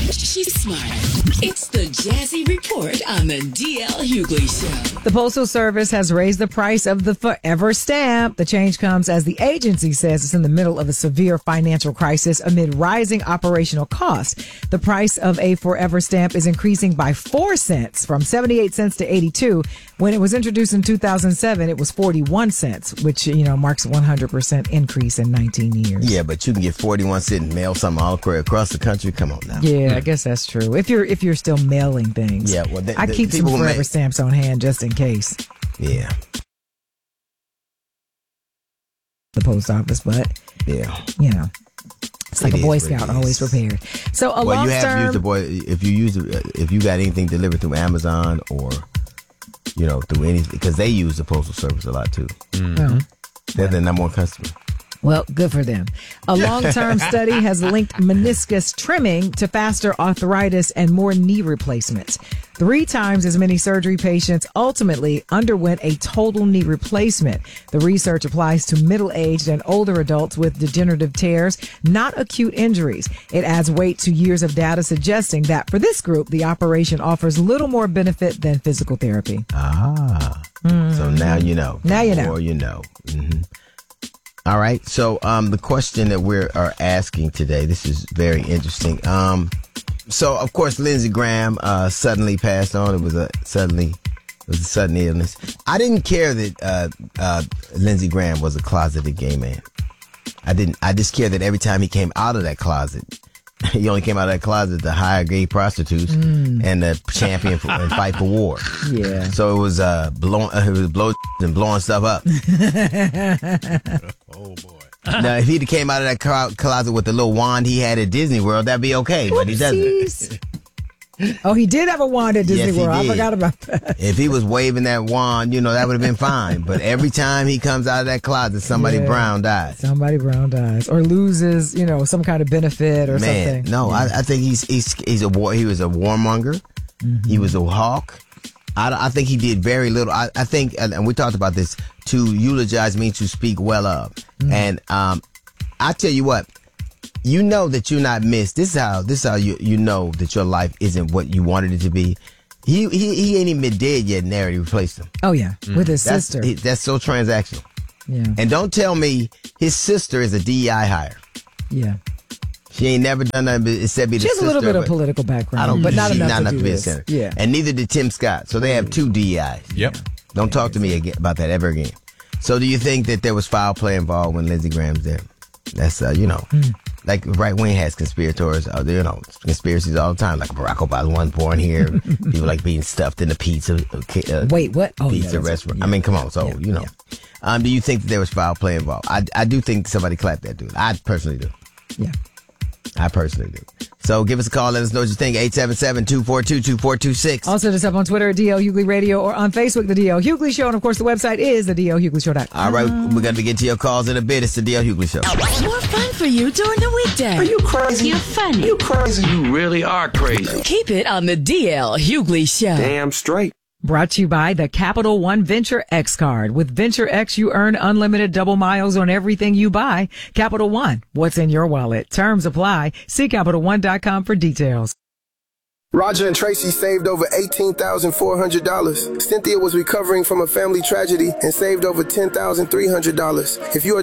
She's smart. It's the Jazzy Report on the DL Hughley Show. The Postal Service has raised the price of the Forever Stamp. The change comes as the agency says it's in the middle of a severe financial crisis amid rising operational costs. The price of a Forever Stamp is increasing by 4 cents from 78 cents to 82. When it was introduced in 2007, it was 41 cents, which, marks a 100% increase in 19 years. Yeah, but you can get 41 cents and mail something all across the country. Come on now. Yeah, I guess that's true. If you're still mailing things. Yeah, well, I keep some Forever Stamps on hand just in case. Yeah. The post office, but it's like a Boy Scout, always prepared. So you have used the boy. If you got anything delivered through Amazon or through anything, because they use the Postal Service a lot too. Mm-hmm. They're the number one customer. Well, good for them. A long-term study has linked meniscus trimming to faster arthritis and more knee replacements. 3 times as many surgery patients ultimately underwent a total knee replacement. The research applies to middle-aged and older adults with degenerative tears, not acute injuries. It adds weight to years of data suggesting that for this group, the operation offers little more benefit than physical therapy. So now you know. Now you know. Or you know. Mm-hmm. All right. So the question that we are asking today, this is very interesting. So of course Lindsey Graham suddenly passed on. It was a sudden illness. I didn't care that Lindsey Graham was a closeted gay man. I didn't. I just cared that every time he came out of that closet, he only came out of that closet to hire gay prostitutes and to champion and fight for war. Yeah. So it was blowing and blowing stuff up. Oh boy. Now, if he'd came out of that closet with the little wand he had at Disney World, that'd be okay. But he doesn't. Oh, he did have a wand at Disney World. I forgot about that. If he was waving that wand, that would have been fine. But every time he comes out of that closet, somebody brown dies. Somebody brown dies or loses, some kind of benefit or something. No, yeah. I think he was a warmonger. Mm-hmm. He was a hawk. I think he did very little. I think, and we talked about this, to eulogize means to speak well of. Mm-hmm. And I tell you what, you know that you're not missed. This is how you know that your life isn't what you wanted it to be. He ain't even been dead yet and they already replaced him. Oh yeah, with his sister. That's so transactional. Yeah. And don't tell me his sister is a DEI hire. Yeah. She ain't never done nothing except be the sister. She has a little bit of political background, but not enough to be a senator. Yeah. And neither did Tim Scott. So they have 2 DEIs. Yep. Don't talk to me again about that ever again. So do you think that there was foul play involved when Lindsey Graham's there? That's, like right wing has conspirators, conspiracies all the time. Like Barack Obama wasn't born here. People like being stuffed in the pizza. Wait, what? Oh, pizza restaurant. Yeah. I mean, come on. So, do you think that there was foul play involved? I do think somebody clapped that dude. I personally do. Yeah. I personally do. So give us a call. Let us know what you think. 877-242-2426. Also, just up on Twitter at DL Hughley Radio or on Facebook, The DL Hughley Show. And, of course, the website is thedlhughley.com. All right. We're going to get to your calls in a bit. It's The DL Hughley Show. More fun for you during the weekday. Are you crazy? You're funny. You crazy? You really are crazy. Keep it on the DL Hughley Show. Damn straight. Brought to you by the Capital One Venture X card. With Venture X, you earn unlimited double miles on everything you buy. Capital One, what's in your wallet? Terms apply. See CapitalOne.com for details. Roger and Tracy saved over $18,400. Cynthia was recovering from a family tragedy and saved over $10,300. If you are